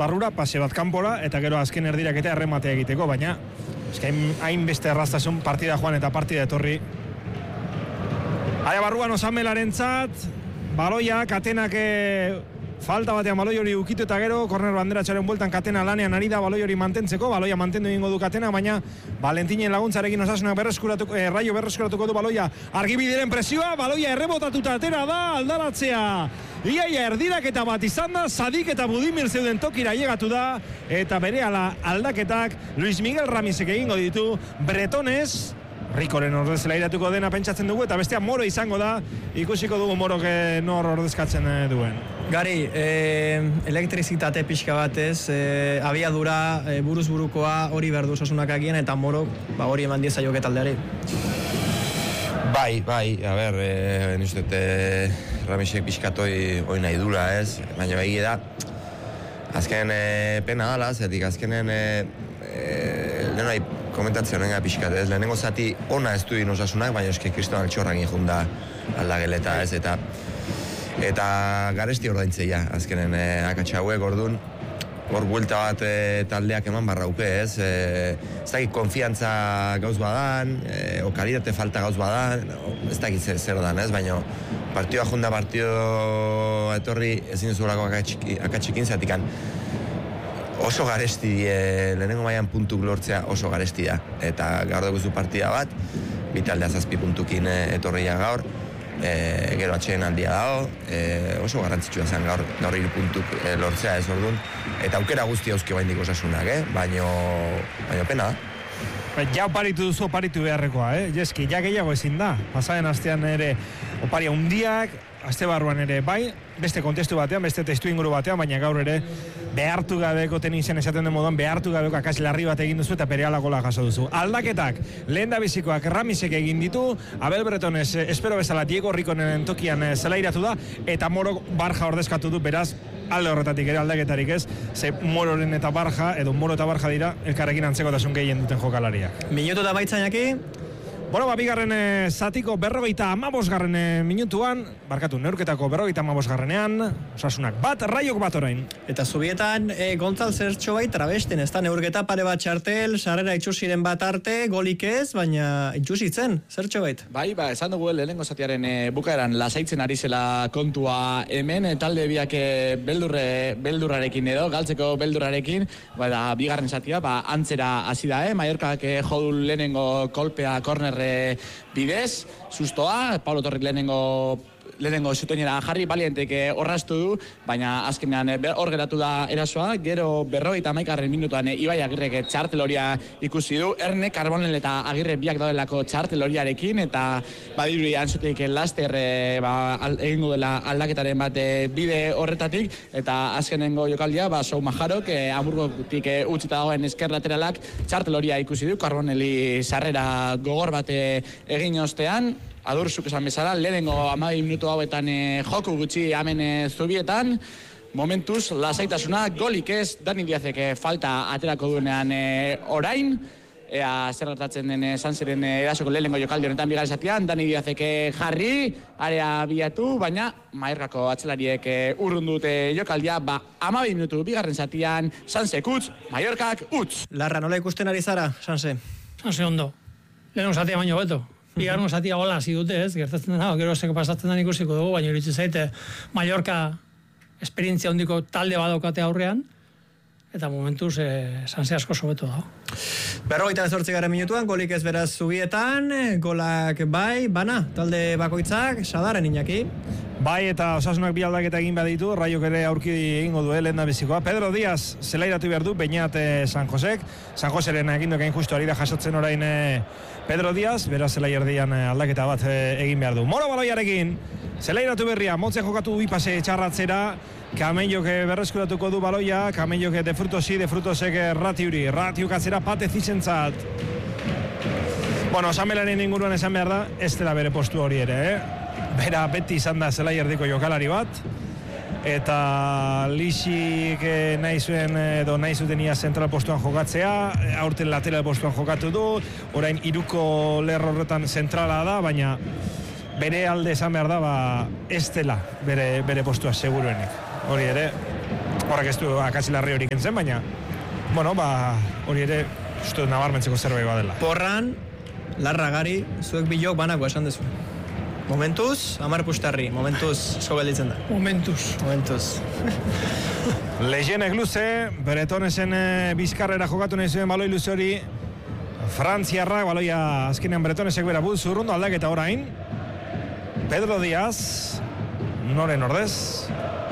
barrura, pase bat kanpora, eta gero azken erdiraketa errematea egiteko, baina hain beste erraztasun partida joan eta partida etorri. Aia barruan Osamelarentzat, baloia, Katenak falta batean baloi hori ukitu eta gero, korner banderatxaren bueltan Katena lanean ari da baloi hori mantentzeko, baloia mantendu egingo du Katena, baina Valentinen laguntzarekin Osasunak Raio berreskuratuko du baloia, Argibideren presioa, baloia errebotatuta atera da, aldaratzea. Iaia erdiraketa bat izan da, Sadik eta Budimir zeuden tokira llegatu da, eta berehala aldaketak Luis Miguel Ramizek egingo ditu, Bretones, Rikoren ordezela iratuko dena pentsatzen dugu, eta bestea Moro izango da, ikusiko dugu Morok nor ordezkatzen duen. Gari, elektrizitate pixka batez, abiadura, buruz burukoa hori berdu Osasunak agien, eta Morok hori eman dieza joke taldeari. Bai, a ber, niztet Ramizek pixkatoi hori nahi dura, ez? Baina behi da, azken pena dala, zetik azkenen nahi komentatzen honenga pixkat, ez? Lehenengo zati ona ez duin Osasunak, baina eske Kriston Altxorrak junda aldageleta, ez? Eta garesti ordaintzeia, azkenen akatsa hauek, ordun hor buelta bat taldeak eman barrauke, ez? Ez dakit konfiantza gauz badan, o kalitate falta gauz badan, ez dakit zer dan, ez? Baina partioa junda partio etorri ezin duzulako akatxikin zatikan. Oso garesti, lehenengo mailan puntuk lortzea oso garesti da. Eta gaur dugu partida bat, bitaldea 7 puntukin etorria gaur, gero atxeen aldia dago, oso garrantzitsua zen gaur 3 puntuk lortzea ez ordun, eta aukera guzti hauzke baindik Osasunak, baino pena da. Ja oparitu duzu oparitu beharrekoa, Jeski, ja gehiago ezin da. Pasaren astean ere oparia hundiak, aste barruan ere bai, beste kontestu batean, beste testu inguru batean, baina gaur ere behartu gabeko tenisen esaten den moduan, behartu gabeko akas larri bat egin duzu eta berehala gola jaso duzu. Aldaketak, lehen da bizikoak Ramizek egin ditu, Abel Bretones espero bezala Diego Rikonen tokian zelairatu da, eta Moro Barja ordezkatu du, beraz, alde horretatik ere aldaketarik ez, ze Mororen eta Barja, edo Moro eta Barja dira, elkarrekin antzekotasun gehien duten jokalariak. Minutu da baitzainaki? Bueno, bigarren zatiko 55. Minutuan, neurketako 55. Osasunak bat, Raiok bat orain. Eta zubietan, Gontzal zertxo bai trabesten, ez da neurketa pare bat txartel, sarrera itxusiren bat arte, golik ez, baina itxusitzen, zertxo bait. Bai, esan dugu lehenengo zatiaren bukaeran lasaitzen ari zela kontua hemen, talde biak beldurrarekin edo, galtzeko beldurrarekin, bigarren zatia, antzera hasi da, Mallorcak jodul lehenengo kolpea, korner bidez, sustoa, Pablo Torrik lehenengo zutoinera jarri, Valientek orrastu du, baina azkenean hor geratu da erasoa, gero 51. Minutuan Ibai Agirrek txarteloria ikusi du, Erne, Carbonell eta Agirre biak daudelako txarteloriarekin, eta badirudi antzutik laster egingo dela aldaketaren bat bide horretatik, eta azkenengo jokaldia, Sou Majarok, Hamburgotik utzita dagoen esker lateralak txarteloria ikusi du, Carbonelli sarrera gogor bat egin ostean, Adurzuk esan bezala, lehenengo 12 minutu hauetan joku gutxi hemen zubietan, momentuz lasaitasuna, golik ez, Dani Diazek falta aterako duenean orain, ea zer gertatzen den Sanzeren erasoko lehenengo jokaldi honetan bigarren zatian, Dani Diazek jarri, area bilatu, baina Mallorcako atzelariek urrun dute jokaldia, 12 minutu bigarren zatian, Sanzek utz, Mallorcak utz. Larra, nola ikusten ari zara, Sanze? Sanze ondo, lehenengo zatia baino beto. Bigarren zatia gola hasi dute, ez, gertatzen dena, gero zeko pasatzen den ikusiko dugu, baina iritsi zaite Mallorca esperientzia hondiko talde badokate aurrean, eta momentuz Sanze asko sobeto dago. 58. minutuan, golik ez beraz zubietan, golak bai, bana, talde bakoitzak, Sadaren Iñaki. Bai, eta Osasunak bi aldaketa egin baditu, Raiok ere aurki egingo du, lehen da bizikoa. Pedro Díaz zelairatu behar du, Beñat San Josek. San Joseren egindu egin justu ari da jasotzen orain Pedro Díaz, beraz zelaierdian aldaketa bat egin behar du. Moro baloiarekin, zelairatu berria, motzen jokatu bi pase txarratzera, Kamellok berreskuratuko du baloia, Kamellok de frutosek ratiuk atzera pate zizentzat. Bueno, Osamelaren inguruan esan behar da, ez dela bere postu hori ere, Bera beti izan da zelaierdiko jokalari bat, eta Lixik nahi zuten ia zentral postuan jokatzea, aurten lateral postuan jokatu du, orain hiruko lerro horretan zentrala da, baina bere alde esan behar da, ez dela bere postua seguruenik. Hori ere, horrek ez du akatzilarri hori kentzen, baina, bueno, hori ere, uste nabarmentzeko zerbait badela. Porran, larra gari, zuek bilok banako esan dezu. Momentuz, 10 pustarri, momentuz, esko gelditzen da. Momentuz. Lejenek luze, Bretonesen bizkarrera jokatu nahi zuen baloi luze hori, Frantziarrak, baloia azkenean Bretonesek bera buz urrundu aldaketa orain. Pedro Díaz, noren ordez.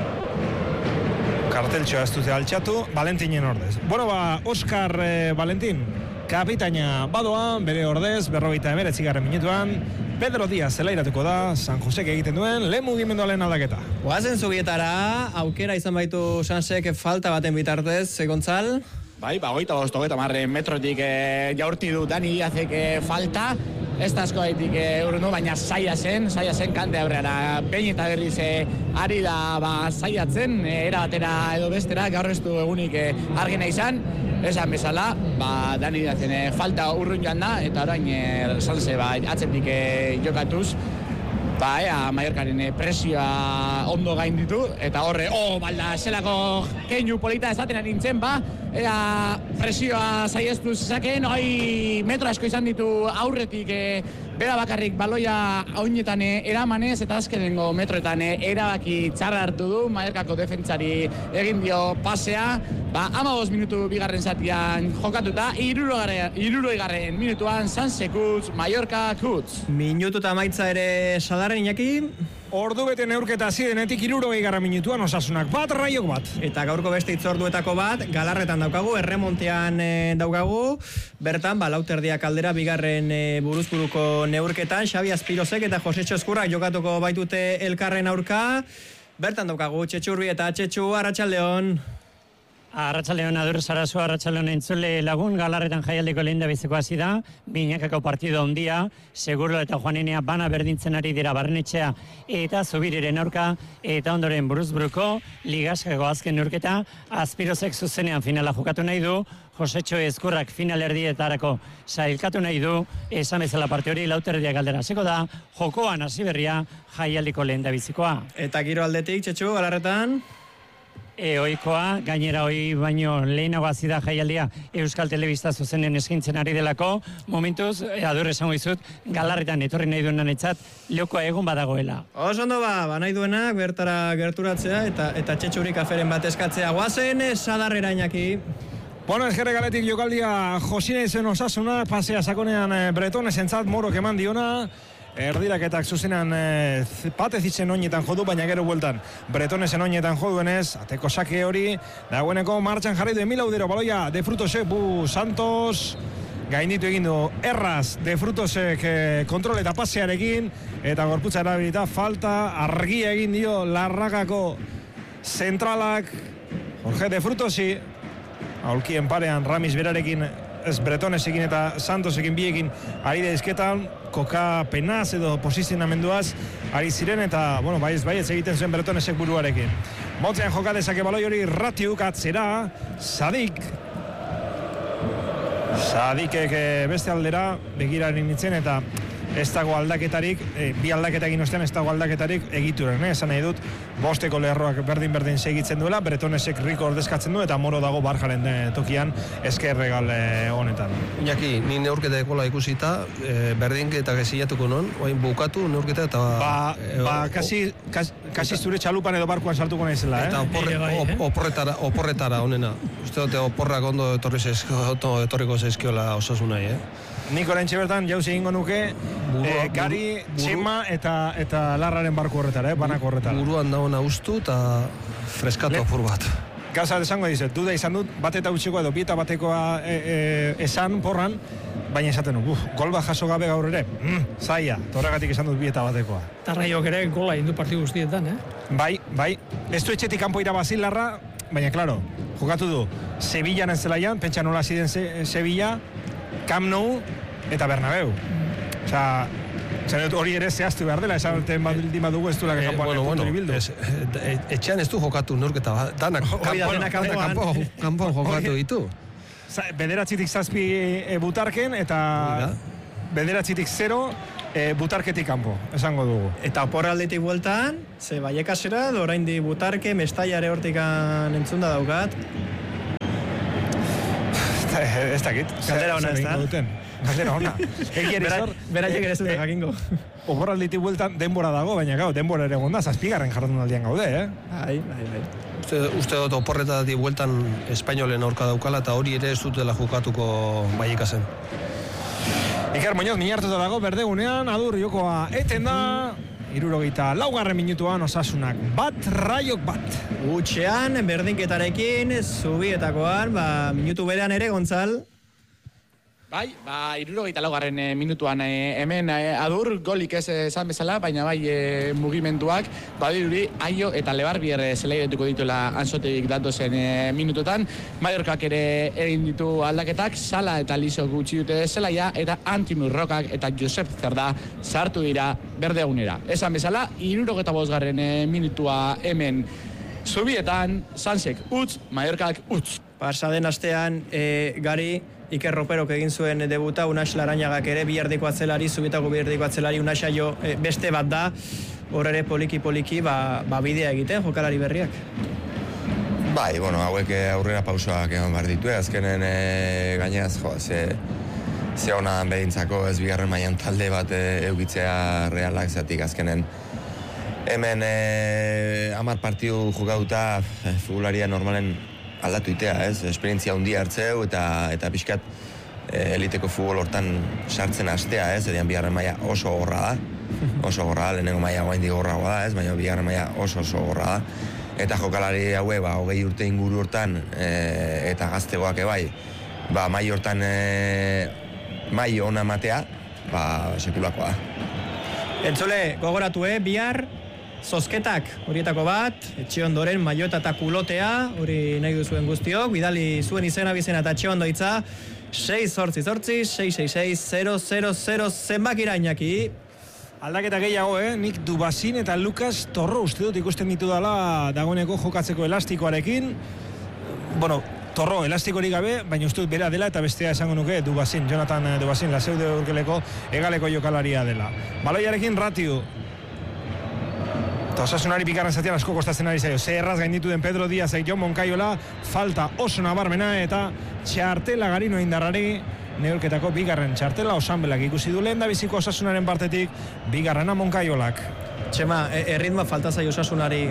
Karteltxoa ez dute altxatu, Valentinen ordez. Bueno, Oscar Valentin, kapitaina badoa, bere ordez, 59 minutuan. Pedro Díaz zelairatuko da, San Josek egiten duen, lehen mugimendu lehen aldaketa. Oazen zubietara, aukera izan baitu Sansek falta baten bitartez, Gontzal? Bai, 25 metrotik jaurti du Dani Díazek falta, ez da asko haitik urrundu, baina saia zen kante aurreara, behin eta berriz ari da saiatzen, era batera edo bestera, gaur ez du egunik argina izan, esan bezala, Dani Díazen falta urrun joan da, eta orain Sanse atzetik jokatuz, Mallorcaren presioa ondo gain ditu, eta horre, balda, zelako keinu polita esaten ari nintzen, ea presioa saiestu zezakeen, metro asko izan ditu aurretik, bera bakarrik baloia oinetan eramanez, eta azkenengo metroetan erabaki txarra hartu du, Mallorcako defentsari egin dio pasea, 15 minutu bigarren zatian jokatuta, 60. minutuan Sansekutz, Mallorca Kutz. Minutu eta maitza ere Sadarren Iñaki. Ordu bete neurketa zidenetik 60. minutuan Osasunak bat, Raiok bat. Eta gaurko beste itzorduetako bat, Galarretan daukagu, erremontean daukagu, bertan, lauterdiak aldera, bigarren buruzburuko neurketan, Xabi Azpirozek eta Josetxo Eskurrak jokatuko baitute elkarren aurka, bertan daukagu, Txetxurbi eta Txetxu, Arratsaldeon. Arratsaldeon Adur Sarazu, arratsaldeon entzule lagun, Galarretan jaialdiko lehen da biziko hasi da, binakako partido ondia, Segurlo eta Juanenea bana berdintzen ari dira Barrenetxea eta Zubiriren aurka, eta ondoren buruzburuko, ligaskako azken neurketa, Azpirozek zuzenean finala jokatu nahi du, Josetxo Eskurrak final erdietarako sailkatu nahi du, esan bezala parte hori lauterdiak galdera hasiko da, jokoan hasi berria jaialdiko lehen da bizikoa. Eta giro aldetik, Txetxu, Galarretan? Ohikoa, gainera baino lehenago hasi da jaialdia Euskal Telebista zuzenen eskintzen ari delako, momentuz, Adur esango dizut, Galarretan etorri nahi duenanetzat leokoa egun badagoela. Oso ondo nahi duenak bertara gerturatzea eta Txetxurik aferen bat eskatzea. Guazen Sadarrera Iñaki. Bueno, eskerre galetik jokaldia Josina izen Osasuna, pasea sakonean Bretonesentzat morok eman diona, erdiraketak zuzenean patezitzen oinetan jodu, baina gero bueltan Bretonesen oinetan joduenez, ateko sake hori, dagoeneko martxan jarri du Emil Audero, baloia de Frutosek, Santos, gainditu egin du erraz de Frutosek kontrol eta pasearekin, eta gorputza erabilita, falta, argia egin dio Larragako zentralak, Jorge de Frutosi, aulkien parean Ramis berarekin, ez Bretonesekin eta Santosekin biekin ari da izketan, koka penaz edo posizionamenduaz ari ziren eta, bueno, baiez egiten zuen Bretonesek buruarekin. Motzean joka dezake baloi hori Ratiuk atzera, Sadikek beste aldera begiraren nintzen eta ez dago aldaketarik, bi aldaketakin ostean ez dago aldaketarik egituren, esan nahi dut, bosteko lerroak berdin segitzen duela, Bretonesek Riko ordezkatzen du eta Moro dago Barjaren tokian eskerregal honetan. Iñaki, ni neurketa ekola ikusita, berdinketak ezilatuko non, oain bukatu neurketa eta... kasi zure txalupan edo barkuan saltuko naizela, oporretara honena. Uste dute oporrak ondo etorriko zezkiola Osasuna, Nik oraintxe bertan jauzi egingo nuke Gari, Txema eta Larraren barku horretara, banako horretara. Buruan dagoena ustu eta freskatu apur bat. Gauza esango dizut, duda izan dut, bat eta utxikoa edo bieta batekoa esan porran, baina esaten du, gol bat jaso gabe gaur ere, zaila, torregatik esan dut bieta batekoa. Eta Raiok ere gola indu partidu guztietan, Bai, ez du etxetik kanpo irabazin Larra, baina, klaro, jokatu du, Sevillan ez zelaian, pentsa nola ziren Sevilla, Camp Nou eta Bernabeu. Osea, hori ere zehaztu behar dela, esan baldin badugu ez duela kanpoan bildu. Etxean ez du jokatu neurketa, danak kanpoan jokatu ditu. Bederatzitik 7 butarken eta bederatzitik 0 butarketik kanpo, esango dugu. Eta oporraldetik bueltan, ze Baiekasera, oraindi butarke, Mestallare hortikan entzunda daukat. Ez dakit. Galdera ona, ez da? Galdera ona. Beraiek ere zute jakingo. Oporraldetik bueltan denbora dago, baina gau, denbora ere gonda, 7. jardunaldian gaude, Bai. Uste dut oporretatik bueltan espainolen aurka daukala eta hori ere ez dutela jokatuko Baiekasen. Iker Muñoz minartuta dago berdegunean, adur jokoa eten da, 74. minutuan Osasunak 1, Raiok 1. Utxean, berdinketarekin, zubietakoan, minutu berean ere, Gontzal. Bai, 74. Minutuan hemen adur, golik ez esan bezala, baina bai mugimenduak, badiruri Aio eta Lebarbier zelairetuko dituela Ansotik datozen minututan. Mallorcak ere egin ditu aldaketak, Sala eta Liso gutxi dute zelaia, eta Antimur Rokak eta Josep Zerda sartu dira berdegunera. Esan bezala, 75. Minutua hemen zubietan, Sansek utz, Mallorcak utz. Pasaden astean, Gari, Iker Roperok egin zuen debuta, Unax Larrañagak ere bierdiko atzelari, Zubietako bierdiko atzelari, Unaxa jo beste bat da, hor ere poliki-poliki bidea egiten, jokalari berriak. Bai, bueno, hauek aurrera pausoak eman behar ditu, azkenen gainaz, ze honan behintzako ez bigarren mailan talde bat eukitzea realak, zatik azkenen hemen 10 partidu jokatuta futbolaria normalen aldatu itea, ez? Esperientzia handia hartzeu eta pixkat eliteko futbol hortan sartzen hastea, ez? Edian bigarren maila oso gorra da. Oso gorra da, lehenengo maila oraindik gorragoa da, ez? Baina bigarren maila oso gorra da. Eta jokalari haue, 20 urte inguru hortan eta gaztegoak ebai, maila hortan maila ona matea, sekulakoa da. Entzule, gogoratu, bihar zozketak horietako bat, etxe ondoren maiota eta kulotea, hori nahi duzuen guztiok, bidali zuen izena bizena eta etxe ondoitza, 6-8-6-6-6-0-0-0 zenbakira Iñaki. Aldaketa gehiago, Nik Dubazin eta Lucas Torro uste dut ikusten ditu dela dagoeneko jokatzeko elastikoarekin. Bueno, Torro elastikorik gabe, baina uste dut bera dela eta bestea esango nuke Dubazin, Jonathan Dubazin, laseude urkeleko egaleko jokalaria dela. Baloiarekin Ratiu. Osasunari bigarren zatian asko kostatzen ari zaio. Ze erraz gainditu den Pedro Díaz Jon Moncayola, falta oso nabarmena eta txartela Garino Indarrari, neurketako bigarren txartela Osanbelak ikusi du lehen da biziko Osasunaren partetik, bigarrena Moncayolak. Txema, erritmoa falta zaio Osasunari.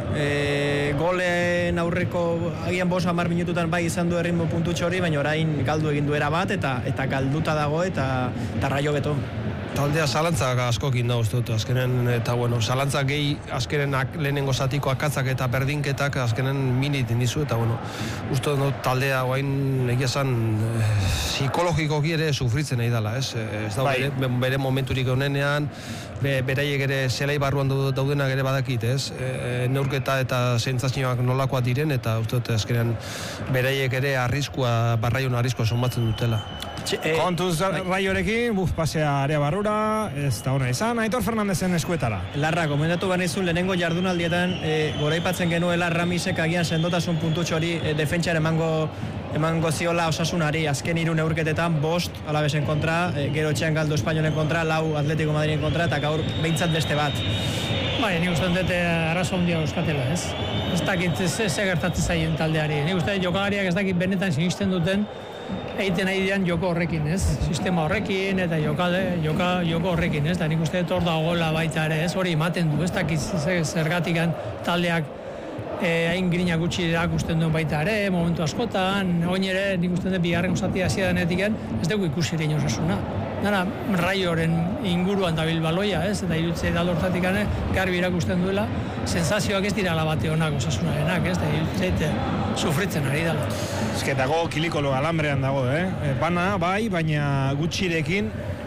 Golen aurreko agian 5-10 minututan bai izan du erritmo puntutxo hori, baina orain galdu egin duera bat eta galduta dago eta Raio beto. Taldea zalantzak askokin da uste dut, azkenen, eta bueno, zalantzak gehi azkenen lehenengo zatiko akatzak eta berdinketak azkenen minit indizu, eta bueno, uste dut taldea guain egia esan psikologikoki ere sufritzen nahi dela, ez? Ez da bere momenturik honenean, beraiek ere zelai barruan daudenak ere badakit, ez? Neurketa eta sentsazioak nolakoak diren, eta uste dut azkenen beraiek ere barraion arriskua somatzen dutela. Kontuz Raiorekin, pasea area barrura, ez da ona izan, Aitor Fernandezen eskuetara. Larra, komendatu banizun lehenengo jardunaldietan goraipatzen genuela Ramisek agian sendotasun puntutxo hori defentsar emango ziola Osasunari azken 3 neurketetan 5 Alavezen kontra, gero etxean galdu Espainolen kontra, 4 Atletico Madrilen kontra eta gaur behintzat beste bat. Bai, nik uste dut arazo handia euskatela, ez? Ez dakit ze gertatzen zaien taldeari. Nik uste jokalariak ez dakit benetan sinisten duten egiten nahi dian joko horrekin, ez? Sistema horrekin eta joko horrekin, ez? Da nik uste dut hor dagoela baita ere, ez? Hori ematen du, ez dakit zergatikan taldeak hain grina gutxi erakusten duen baita ere, momentu askotan, oin ere nik uste dut bigarren zatia hasia denetiken, ez dugu ikusi ere Osasuna. Nara, Raioren inguruan dabil baloia, ez? Eta irutzea dalortatik garbi irakusten duela, sensazioak ez dira labate honak Osasunarenak, ez? Eta irutzea sufritzen ari dela. Dago kilikolo alambrean dago, Bana, bai, baina gutxirekin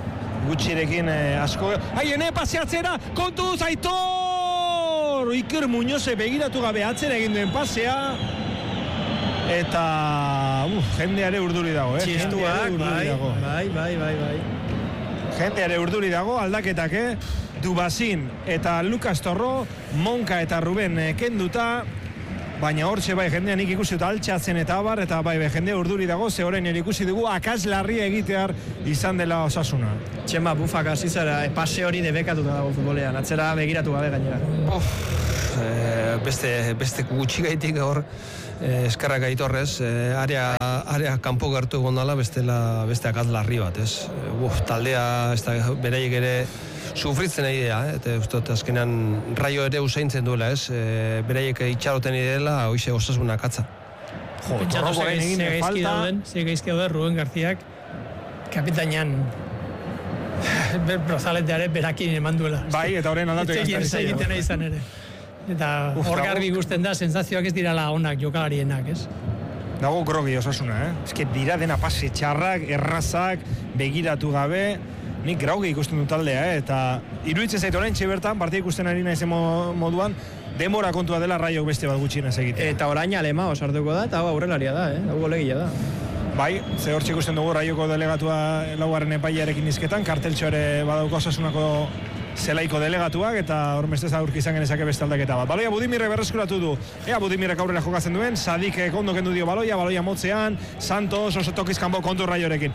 asko... Haien, paseatzera, kontuz, Aitor! Iker Muñoze begiratu gabe atzera egin duen pasea. Eta, jendeare urduri dago, Txistuak, bai. Jendeare urduri dago, aldaketak, Dubazin eta Lucas Torro, Monka eta Ruben kenduta, baina hortxe bai jendea nik ikusi dut altxatzen eta abar, eta bai jende urduri dago, ze orain ere ikusi dugu akats larria egitear izan dela Osasuna. Txema, bufak hasi zara, pase hori debekatuta dago futbolean, atzera begiratu gabe gainera. Beste gutxi gaitik hor, eskerrak aitorrez, area kanpo gertu egon dala beste akats larri bat, ez? Taldea, beraiek ere sufritzen egidea, eta uste azkenean Raio ere usaintzen duela, ez? Beraiek itxaroten ideela, hoxe Osasuna akatza. Pentsatu ze gaizki dauden Ruben Garziak kapitainan Brozaleteare berakin eman duela. Bai, eta horren aldatu egiten izan ere. Eta hor garbi ikusten da, sensazioak ez dirala onak jokalarienak, ez? Dago grogi Osasuna, Ez dira dena pase txarrak, errazak, begiratu gabe, nik graugi ikusten du taldea, eta iruditzen zait orain bertan, partia ikusten ari naizen moduan, denbora kontua dela Raiok beste bat gutxienez egitea. Eta orain Alema osartuko da, eta hau aurrelaria da, hau golegia da. Bai, ze hortxe ikusten dugu Raioko delegatua laugarren epaiarekin izketan, karteltxo ere badauko Osasunako zelaiko delegatuak, eta hor mestez aurki izan genezake beste aldaketa bat. Baloia Budimirrek berreskuratu du. Budimirrek aurrera jokatzen duen, Sadik ondo kendu dio baloia motzean, Santos oso tokiz kanbo kontu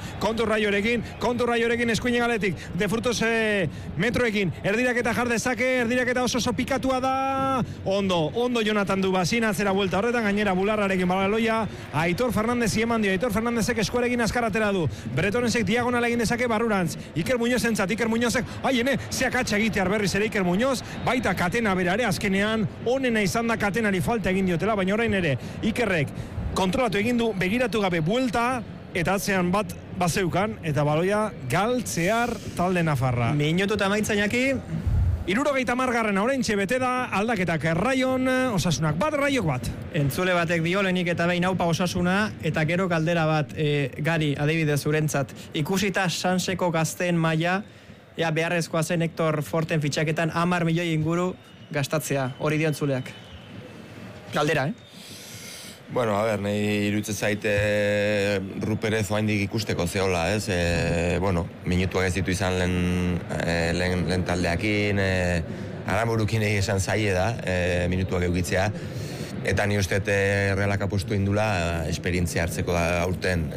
Raiorekin, eskuinen galetik, de frutos metroekin, erdiraketa jar dezake, erdiraketa oso pikatua da, ondo Jonathan du bazin, atzera buelta horretan, gainera bularrarekin baloia, Aitor Fernandez eman dio, Aitor Fernandezek eskuarekin askaratera du, Bretonesek diagonal egin dezake barrurantz, Iker Muñozentzat, Iker Muñozek, zeak egitear berriz ere Iker Muñoz, baita Katena berare azkenean, onena izan da Katenari falta egin diotela, baina orain ere Ikerrek kontrolatu egin du, begiratu gabe buelta, eta atzean bat bazeukan, eta baloia galtzear talde nafarra. Minutu eta maitzainaki. 70garrena oraintxe bete da, aldaketak Raion, Osasunak bat, Raiok bat. Entzule batek diolenik eta behin haupa Osasuna, eta gero galdera bat, Gari, adibidez zurentzat, ikusita Sanseko gazteen maila, beharrezkoa zen Hector Forten fitxaketan 10 milioi inguru gastatzea, hori dio entzuleak. Galdera, Bueno, a ber, nahi iruditzen zaite Ruperez oaindik ikusteko zehola, ez? Minutuak ez ditu izan lehen taldeakin, Aramurukin esan zaie da, minutuak eukitzea, eta ni uste Realak apostu indula esperientzia hartzeko da aurten,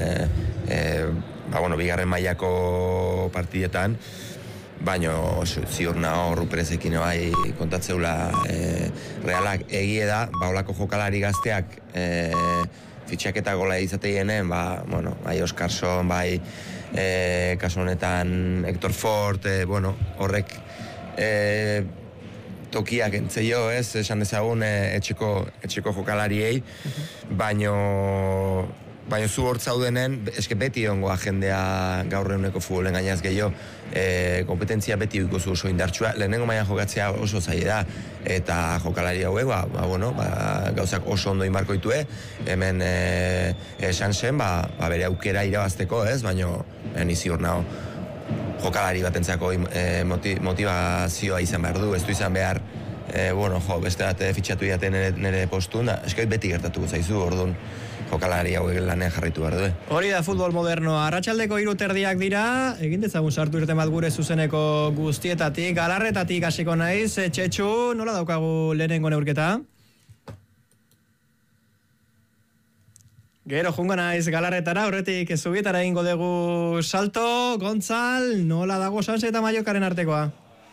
bigarren mailako partidetan, baino ziur nago Ruperezekin bai kontatzeula Realak egie da, olako jokalari gazteak fitxaketa gola izateinen, bai Oskarson, bai kasu honetan Hector Fort, horrek tokiak entzeio, esan dezagun etxeko jokalariei, baino zu hortzaudenen, eske beti ongoa jendea gaur eguneko futbolen gainaz gehiago, kompetentzia beti ikuzu oso indartsua, lehenengo mailan jokatzea oso zaila da, eta jokalari hauek, gauzak oso ondo inbarkoitue, hemen esan zen, bere aukera irabazteko, baino, nizi hor nago, jokalari batentzako motivazioa izan behar du, ez du izan behar, beste bat fitxatu jaten nire postun, eskoit beti gertatuko zaizu, orduan, jokalari hauek lanean jarraitu behar du. Hori da futbol modernoa. Arratsaldeko 3:00 dira, egin dezagun sartu irten bat gure zuzeneko guztietatik, Galarretatik hasiko naiz. Txetxu, nola daukagu lehenengo neurketa? Gero jungo naiz Galarretara, horretik Zubietara egingo dugu salto. Gontzal, nola dago Sanse eta Mallorcaren artekoa?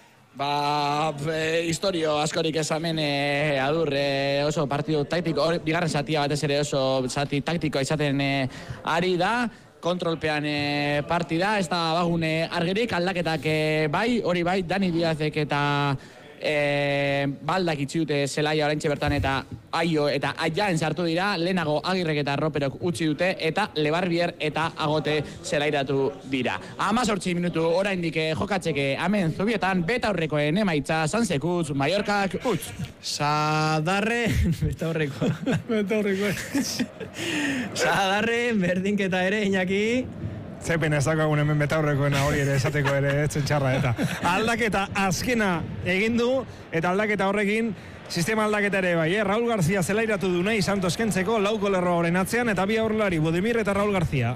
Historio askorik ezamen adur oso partidu taktiko, bigarren zatia batez ere oso zati taktikoa izaten ari da, kontrolpean partida, ez da bagune argerik, aldaketak hori bai, Dani Diazek eta baldak itxiute zelaia oraintxe bertan eta Aio eta Aiaen sartu dira, lehenago Agirrek eta Roperok utzi dute eta Lebarbier eta Agote zelairatu dira. 18 minutu oraindik jokatzeke hemen Zubietan, betaurrekoen emaitza Sansekutz, Mallorcak utz. Sadarre, betaurrekoa. Sadarre, berdinketa ere, Iñaki. Zepen ez dakagun hemen betaurrekoen hori ere esateko ere etzen txarra eta aldaketa azkena egin du eta aldaketa horrekin sistema aldaketa ere bai, Raúl García zelairatu du nahi Santos kentzeko lauko lerroa horren atzean eta bi aurrelari Budimir eta Raúl García.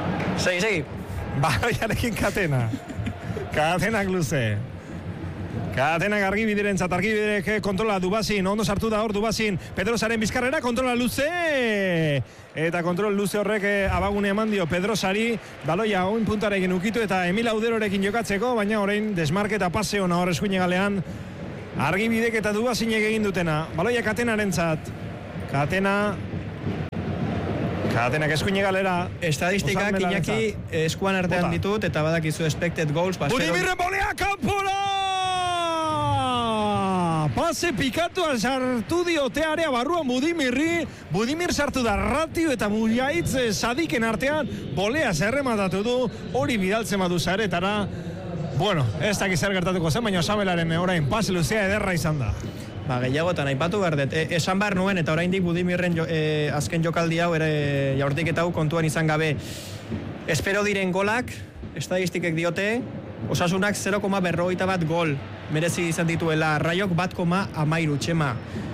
Segi. Baloiarekin Katenak luze. Katenak argibiderentzat, argibiderek kontrola Dubazin, ondo sartu da hor Dubazin, Pedrosaren bizkarrera, kontrola luze! Eta kontrol luze horrek abagune eman dio Pedrosari, baloia oin puntarekin ukitu eta Emil Auderorekin jokatzeko, baina orain desmarketa pase hona hor eskuine galean, argibidek eta Dubazinek egin dutena. Baloia Katenarentzat, Katenak eskuine galera. Estadistikak Iñaki eskuan artean ditut eta badakizu expected goals. Budimirren bolea kanpora! Pase pikatua sartu diote area barruan Budimir sartu da Ratio eta Mullaitz Sadiken artean, bolea zerrematatu du, hori bidaltzen badu zaretara. Bueno, ez dakiz zer gertatuko zen, baina Sabelaren orain pase luzea ederra izan da. Gehiagotan aipatu behar dut, esan behar nuen eta oraindik Budimirren azken jokaldi hau ere jaurtiketa hau kontuan izan gabe. Espero diren golak, estadistikek diote, Osasunak 0,41 gol merezi izan dituela, Raiok 1,13 Txema.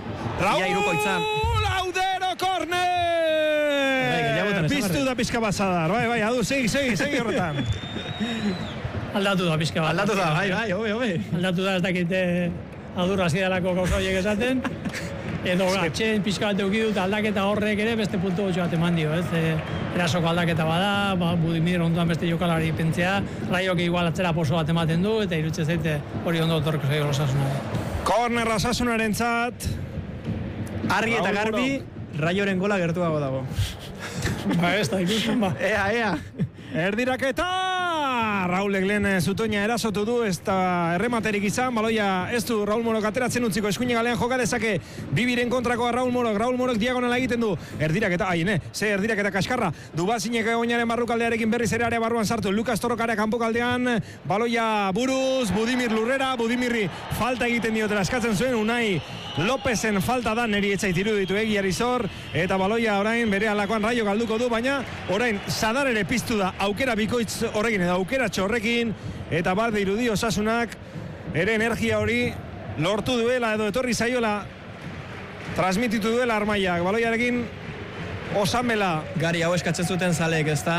Raúl Audero, corner! Piztu da pizka bazadar, bai, adu, segi horretan. Aldatu da pizka bat. Aldatu da, bai, hobe. Aldatu da, ez dakite adurra zidalako gauza horiek esaten. Edo atxen pizka bat eukidut aldaketa horrek ere beste puntu gotxo bat eman dio, ez? Erasoko aldaketa bada, Budimir onduan beste jokalari pentzea, Raiok igual atzera poso bat ematen du, eta irutze zaite hori ondo otorko zaio Osasuna. Korner Osasunaren zat. Argi eta garbi, Raioren gola gertuago dago. Ez da ikusten ba. Ea. Erdiraketa! Raulek lehen zutoina erasotu du, ez da errematerik izan, baloia ez du Raul Morok ateratzen utziko, eskuine galean joka dezake, Bibiren kontrakoa Raul Morok diagonala egiten du, erdiraketa, erdiraketa kaskarra, Dubazinek oinaren barrukaldearekin berriz ere area barruan sartu, Lukas Torrokarea kanpokaldean, baloia buruz, Budimir lurrera, Budimirri falta egiten diotela eskatzen zuen, Unai Lopezen falta da, neri etzait iruditu egiari zor, eta baloia orain bere alakoan Raio galduko du, baina orain Sadar ere piztu da, aukera bikoitz horrekin, eta aukera txorrekin, eta bat dirudi Osasunak ere energia hori lortu duela edo etorri zaiola transmititu duela Armaiak, baloiarekin Osamela. Gari hau eskatzen zuten zalek, ez da?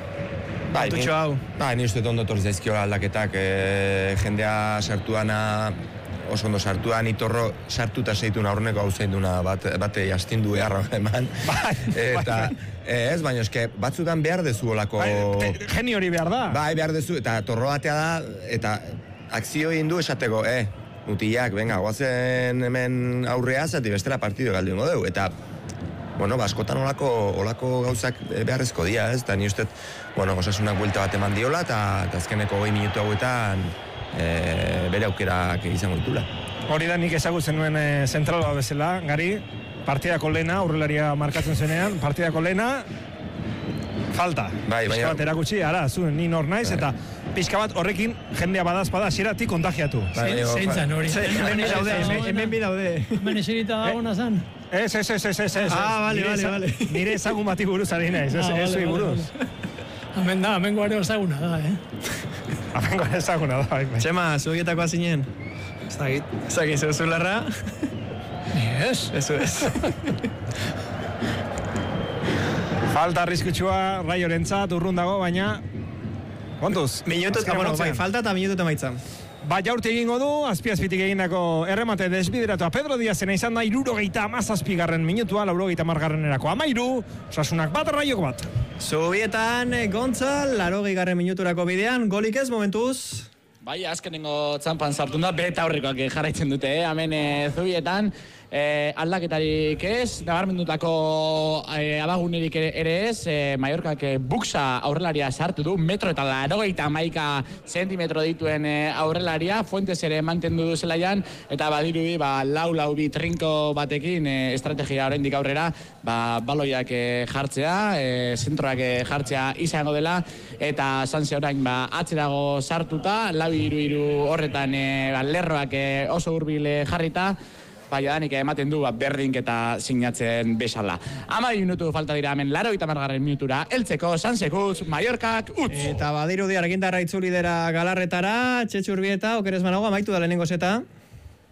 Ni uste ondo etorri zaizkiola aldaketak, jendea sartuana oso ondo sartuan, Itorro sartuta zeituna horneko hau zeituna bate jastindu beharra eman. Eta ez, baina eske batzutan behar dezu olako... Geni hori behar da. Behar dezu, eta torro batea da, eta akzio egin du esateko, mutilak, venga, guazen hemen aurrea, zati bestera partido galdu ingo dugu, eta askotan olako gauzak beharrezko dira, ez? Eta ni uste, Osasunak buelta bat eman diola, eta azkeneko 20 minutu hauetan bere aukerak izango ditula. Hori da nik ezagutzen nuen zentraloa bezala, Gari, partidako lehena, aurrelaria markatzen zenean, partidako lehena, falta. Pizka bat erakutsi, zuen ni nor naiz, eta pizka bat horrekin jendea badazpada hasieratik kontagiatu. Zeintzan hori. Hemen bi daude. Hemen eserita dagoena zan. Ez. Bale. Nire ezagun bati buruz ari naiz, ez zui buruz. Hemen guare ezaguna da, Amengo ezaguna da, bai. Txema, zugietako azinen? Ez dakit. Ez dakit, zuzularra? Ez. Ez. Falta arriskutsua Raiorentzat urrun dago, baina kontuz. Falta eta minutu eta maitza. Jaurti egingo du, azpiazpitik egindako erremate desbideratua Pedro Diazena izan da 77. minutua, 80. 13, Osasunak bat, Raiok bat. Zubietan, Gontzal, 80. minuturako bidean, golik ez momentuz? Bai, azkenengo txampan sartu da, beta aurrekoak jarraitzen dute, hemen Zubietan, aldaketarik ez, nabarmendutako abagunerik ere ez, Mallorcak Buxa aurrelaria sartu du, 1,81 zentimetro dituen aurrelaria, Fuentes ere mantendu du zelaian, eta badirudi, lau bi trinko batekin estrategia oraindik aurrera, baloiak jartzea, zentroak jartzea izango dela, eta Sanse orain atzerago sartuta, 4-3 horretan lerroak oso hurbil jarrita, Jadanik ematen du berdinketa sinatzen bezala. 10 minutu falta dira hemen 80. minutura heltzeko Sansekuz Mallorcak utz. Eta badirudi argindarra itzuli dira Galarretara, Txetxurbieta, okerez manago amaitu da lehenengo zeta.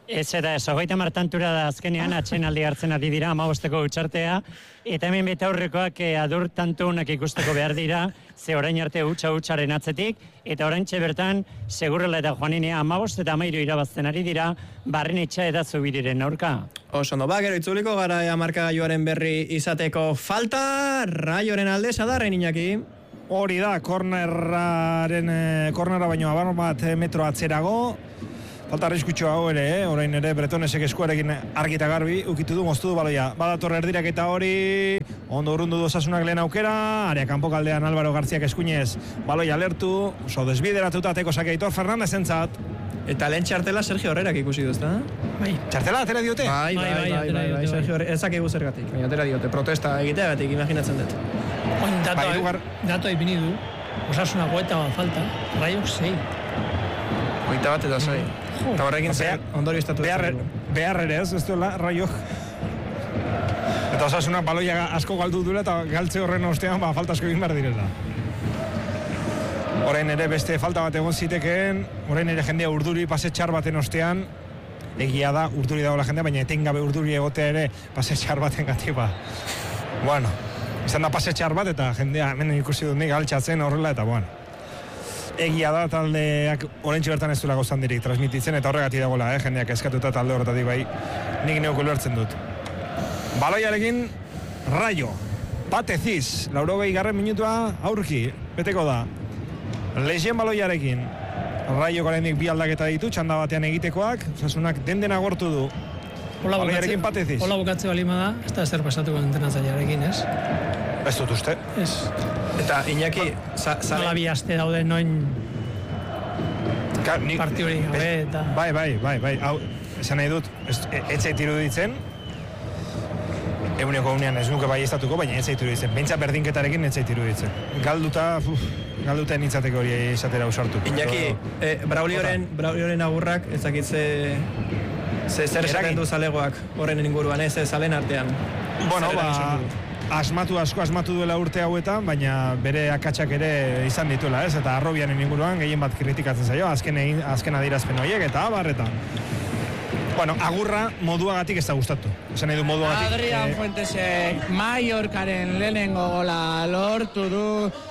Ez eta ez, 30 tantura da azkenean atxenaldi hartzen ari dira 15ko utxartea, eta hemen beta aurrekoak adur tantunak ikusteko behar dira, ze orain arte utxaren atzetik, eta oraintxe bertan Segurrela eta Juaninea 15 eta 13 irabazten ari dira, Barrenetxea eta Zubiriren aurka. Oso ondo, gero itzuliko gara markagailuaren berri izateko falta, Raioren alde, Sadarren Iñaki. Hori da, kornera baino abar bat metro atzerago. Falta arriskutxo hau ere, orain ere Bretonesek eskuarekin argi eta garbi ukitu du, moztu du baloia. Badator erdirak eta hori, ondo urrundu du Osasunak lehen aukera, area kanpokaldean Álvaro Garziak eskuinez baloia alertu, oso desbideratuta ateko sake Aitor Fernandez entzat. Eta lehen txartela Sergio Herrerak ikusi du, ezta? Bai. Txartela atera diote? Bai, Sergio Herrera, ezak egu zergatik, baina atera diote, protesta egiteagatik, imaginatzen dut. Oin datoa ipini du, Osasuna goeta bat falta, Raiok 6. Oita bat eta 6. Eta horrekin ondorio estatu. Behar ere ez duela, Raiok. Eta Osasunak baloia asko galdu duela eta galtze horren ostean falta asko egin behar direla. Orain ere beste falta bat egon zitekeen, orain ere jendea urduri pase txar baten ostean, egia da urduri dagoela jendea, baina etengabe urduri egotea ere pase txar baten gatipa. Bueno, izan da pase txar bat eta jendea hemen ikusi dut nik altxatzen horrela eta bueno. Egia da taldeak oraintxe bertan ez duela gozandirik transmititzen eta horregatik dagoela, jendeak eskatuta talde horretatik bai, nik neuko ulertzen dut. Baloiarekin Raio, Pateciz, 80. minutua aurki, beteko da. Lexien baloiarekin, Raiok oraindik bi aldaketa ditu, txanda batean egitekoak, Osasunak dena gortu du. Baloiarekin Pateciz. Hola bukatze balima da, ez da ezer pasatuko entrenatzailearekin, ez? Ez dut uste. Ez. Eta Iñaki, Nola bi aste daude noin partiuri gabe eta... Bai, hau, esan nahi dut, etzait iruditzen, eguneko ez nuke bai estatuko, baina etzait iruditzen. Beintza berdinketarekin etzait iruditzen. Galduta nintzateko hori esatera usartu. Iñaki, Braulioren agurrak, ezakitze zer esaten du zalegoak horren inguruan, ez zalen artean. Bueno, asmatu duela urte hauetan, baina bere akatsak ere izan dituela, ez? Eta Arrobianen inguruan gehien bat kritikatzen zaio, azken adierazpen horiek eta abarretan. Bueno, agurra moduagatik ez da gustatu. Esan nahi du moduagatik. Adrián Fuentesek Mallorcaren lehenengo gola lortu du.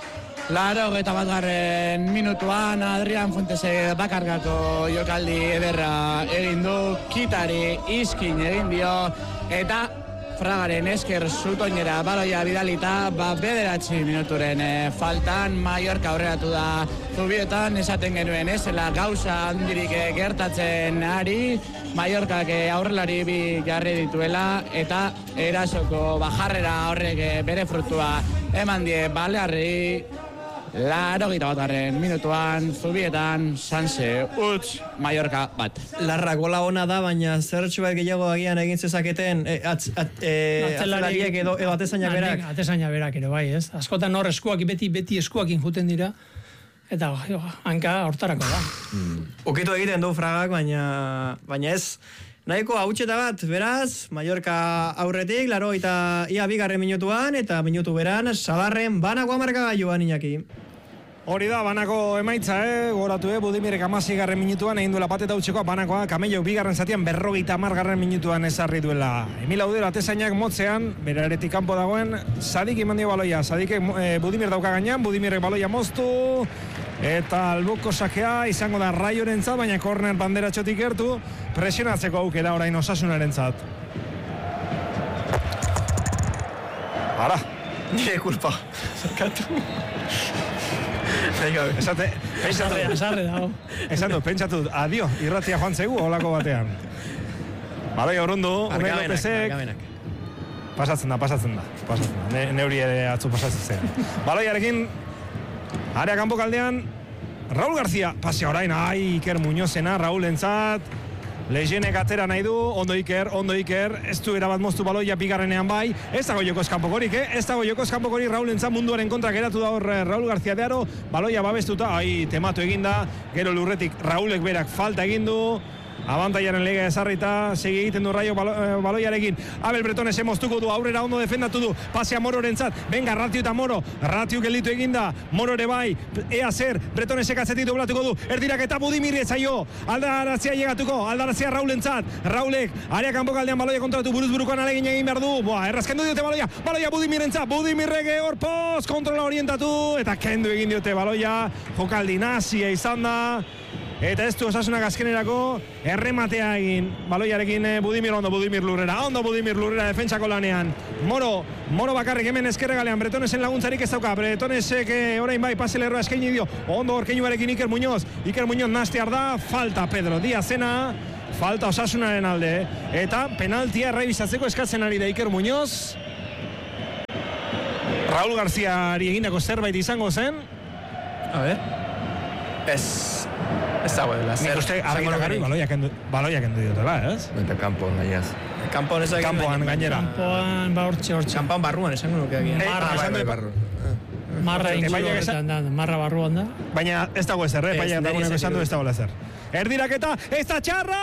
81. minutuan Adrián Fuentesek bakargako jokaldi ederra egin du, Kitari iskin egin dio, eta Fragaren esker zutoinera baloia bidalita, 9 minuturen faltan Mallorca aurreratu da Zubietan, esaten genuen ezela gauza handirik gertatzen ari, Mallorcak aurrelari bi jarri dituela, eta erasoko bajarrera horrek bere frutua eman die Balearri. 81. minutuan Zubietan Sanse utz Mallorca bat. Larra gola ona da, baina zertxo bat gehiago agian egin zezaketen atzelariek edo atezainak berak. Atezainak berak ere bai, ez? Askotan hor eskuak beti eskuakin juten dira, eta hanka hortarako da. Ukitu egiten du Fragak, baina ez nahiko hautxeta bat, beraz, Mallorca aurretik, eta ia 2. minutuan, eta minutu beran, Sadarren banako markagailuan Iñaki. Hori da, banako emaitza, goratu, Budimirek 16. minutuan, egin duela pateta utxekoa, banakoa, Kamellok 2. zatian 50. minutuan ezarri duela. Emil Audero atezainak motzean, bere aretik kanpo dagoen, Sadik iman dio baloia, Sadikek Budimir dauka gainean, Budimirek baloia moztu, eta alboko sakea izango da Raiorentzat, baina korner banderatxotik gertu, presionatzeko aukera orain Osasunarentzat. Ara. Nire kulpa. Zerkatu. Pentsatu, adio, irratia joan zaigu holako batean. Baloi aurrundu, Unai Lopezek. Pasatzen da. Neuri ere atzu pasatzen zen. Baloiarekin, area kanpo kaldean, Raúl García, pasea orain, Iker Muñozena, Raúl entzat, Lexienek atera nahi du, ondo Iker, ez du erabat moztu baloia bigarrenean bai, ez dago jokoz kanpokorik, ez dago jokoz kanpokorik Raúl entzat munduaren kontra geratu da hor Raúl García de Aro, baloia babestuta, tematu eginda, gero lurretik Raúlek berak falta egin du, Abantaiaren lega ezarrita, segi egiten du Rayo baloiarekin. Abel Bretones moztuko du, aurrera ondo defendatu du, pasea Mororentzat, venga, Ratio eta Moro, Ratio gelditu eginda, Moro ere bai, ea zer, Bretonesek atzetik doblatuko du, erdirak eta Budimir zaio, aldarazia llegatuko, aldarazia Raulentzat, Raulek, area kanpokaldean baloia kontratu, buruz-burukoan alegin egin behar du, errazkendu diote baloia Budimirentzat, Budimirrege hor post, kontrola orientatu, eta kendu egin diote baloia, jokaldi nazia izan da, eta ez du Osasunak azkenerako errematea egin baloiarekin Budimir Lurrera defentsako lanean Moro bakarrik hemen eskerregalean Bretonesen laguntzarik ez dauka Bretonesek orain bai pase lerroa eskaini dio ondo orkeinuarekin Iker Muñoz nastear da falta Pedro Diazena falta Osasunaren alde eta penaltia errebisatzeko eskatzen ari da Iker Muñoz Raúl Garziari egindako zerbait izango zen a ver ez dago dela. Nik uste argi baloia kendu diotela, ez? Eta kanpoan gainaz. Kanpoan gainera. Kanpoan hortxe. Kanpoan barruan esango nuke agian. Marra inguruetan da, marra barruan da. Baina ez dago ezer, paia dagoeneko esan du ez dago ezer. Erdiraketa, ez da txarra!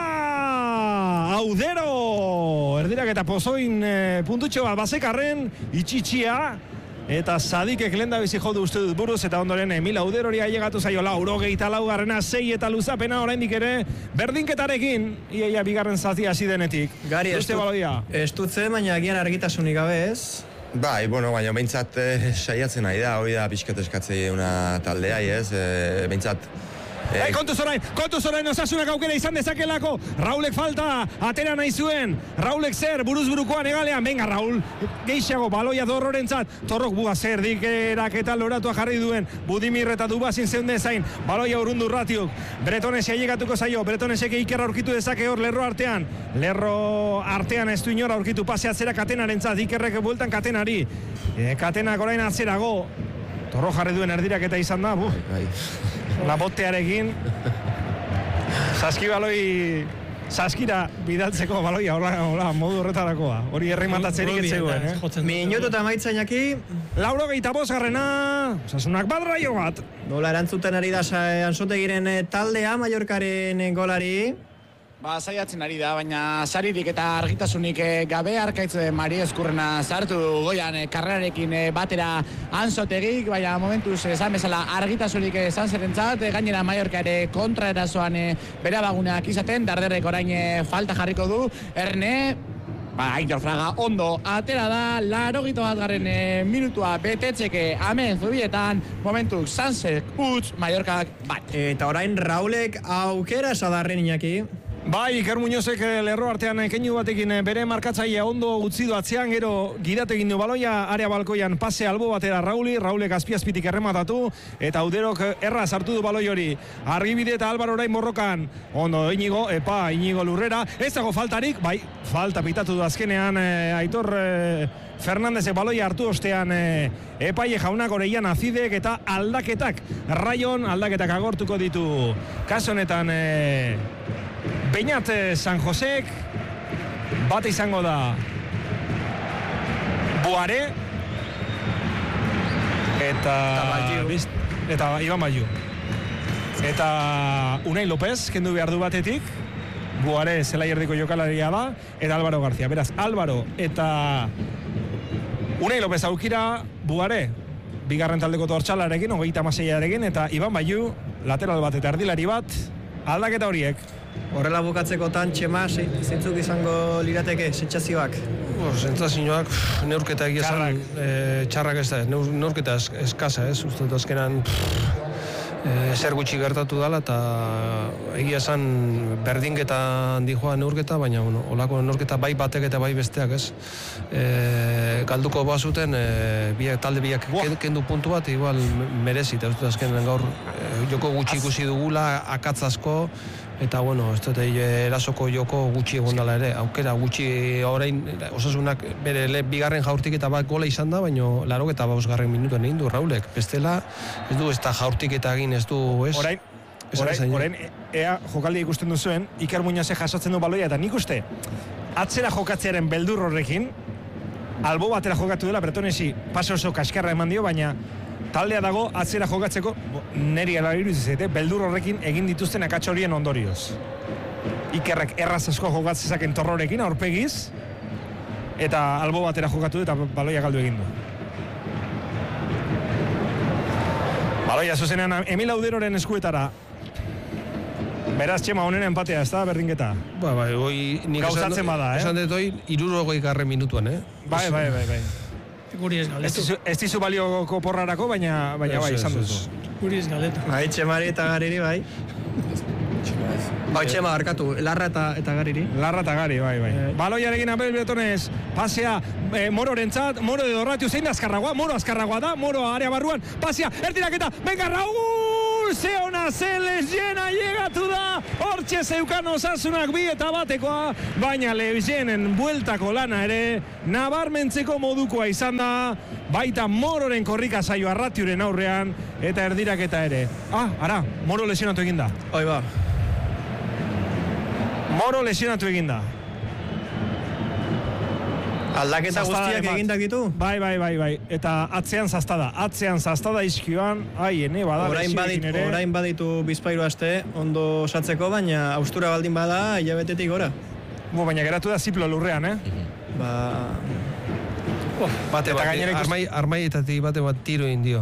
Audero! Erdiraketa pozoin puntutxo bat bazekarren, itxitxia. Eta Sadikek lenda bizi jodu uste dut buruz, eta ondoren Emil Auderori ailegatu zaio 84garrena 6 eta luzapena oraindik ere berdinketarekin, iaia bigarren zatia hasi denetik. Gari, ez dutzen, baina agian argitasunik gabe ez? Bai, bueno, baina behintzat saiatzen nahi da, hori da pixkat eskatzei una taldea, ez? Behintzat kontuz orain Osasunak aukera izan dezakelako Raulek falta, atera nahi zuen Raulek zer, buruz-burukoan egalean venga Raul, geixago, baloia Dorrorentzat Torrok buga zer, dikerak eta loratua jarri duen, Budimir eta Dubazin zeunde zain, baloia urrundu Ratiuk Bretonesia llegatuko zaio, Bretonesek Ikerra aurkitu dezake hor lerro artean ez du inora aurkitu pasea zera Katenarentzat, Ikerrek bueltan Katenari Katenak orain atzerago Torro jarri duen erdirak eta izan da, labotearekin saskira bidaltzeko baloia, hola, modu horretarakoa. Hori errematatzerik etzegoen, Minutu eta maitzainaki 85garrena, Osasunak bat Raio bat. Nola erantzuten ari da Ansotegiren taldea, Mallorcaren golari. Saiatzen ari da, baina saririk eta argitasunik gabe Arkaitz Mari Eskurrena sartu goian karrerarekin batera Ansotegik, baina momentuz esan bezala argitasunik esan zerentzat, gainera Mallorca ere kontraerasoan bere baguneak izaten, Darderrek orain falta jarriko du, Erne, Aitor Fraga ondo atera da, 81garren minutua betetzeke Amen Zubietan, momentuz Sansek utz, Mallorcak bat. Eta orain Raulek aukera esadarren Iñaki. Bai, Iker Muñozek lerro artean keinu batekin bere markatzailea ondo utzi du atzean, gero gidatu egin du baloia, area balkoian pase albo batera Raulek azpiazpitik errematatu, eta Auderok erra sartu du baloi hori. Argibide eta Álvaro orain borrokan, ondo Iñigo Lurrera, ez dago faltarik, bai, falta pitatu du azkenean Aitor Fernandezek baloia hartu ostean epaile jaunak oreian azidek eta aldaketak, Rayon aldaketak agortuko ditu. Kaso honetan Beñat San Josek bat izango da Boare eta Iban Bayu eta Unai López kendu behar du batetik, Boare zelai erdiko jokalaria da, eta Álvaro García. Beraz, Álvaro eta Unai López aukira, Boare bigarren taldeko tortxalarekin, 36arekin, eta Iban Bayu lateral bat eta erdilari bat, aldaketa horiek. Horrela bukatzekotan Txema, zeintzuk izango lirateke, sentsazioak? Sentsazioak, neurketa egia zan, txarrak ez da, neurketa eskasa, ez, uste dut azkenan zer gutxi gertatu dela, eta egia zan berdinketa handi joa neurketa, baina olako neurketa bai batek eta bai besteak, ez. Galduko bazuten, talde biak kendu puntu bat, igual merezi, eta uste dut azkenan gaur joko gutxi ikusi dugula, akatz asko, eta ez dut erasoko joko gutxi egon dela ere, aukera gutxi orain Osasunak bere bigarren jaurtik eta bat gola izan da, baina 85garren minutuan egin du Raulek, bestela ez du ez da jaurtik eta egin ez du, ez? Orain, ea jokaldi ikusten duzuen, Iker Muñozek jasotzen du baloia, eta nik uste, atzera jokatzearen beldur horrekin, albo batera jokatu dela, Bretonesi pase oso kaskarra eman dio, baina taldea dago atzera jokatzeko, neri ala iruditzen zaite, beldur horrekin egin dituzten akatsa horien ondorioz. Ikerrek erraz asko jogatzezaken Torrorekin, aurpegiz, eta albo batera jokatu eta baloia galdu egin du. Baloia zuzenean Emil Auderoren eskuetara. Beraz, Txema, honen empatea, ez da, berdinketa? Bai, nik gauzatzen bada, esan dut hoi, 60 minutuan, Bai. Guri ez galdetu. Ez dizu balioko porrarako, baina bai, esan duzu. Guri ez galdetu. Bai, Txemari eta Gariri, bai. Bai, Txema, barkatu, Larra eta Gariri. Larra eta Gari, bai. Baloiarekin Abel Bretones, pasea Mororentzat, Moro de Dorratiu, zein da azkarragoa? Moro azkarragoa da, Moro area barruan, pasea, erdiraketa, venga, Raúl! Ze ona, ze lezena llegatu da, hortxe zeukan Osasunak 2-batekoa, baina lezenen bueltako lana ere, nabarmentzeko modukoa izan da, baita Mororen korrika zaio Arratiuren aurrean, eta erdiraketa ere. Ara, Moro lesionatu egin da. Hoi ba. Moro lesionatu egin da. Aldaketa guztiak egindak ditu? Bai. Eta atzean zaztada izkioan, bada lesioekin ere. Orain baditu bizpairu aste, ondo osatzeko, baina austura baldin bada, hilabetetik gora. Baina geratu da ziplo lurrean, Bate, armaietatik bate bat tiro indio.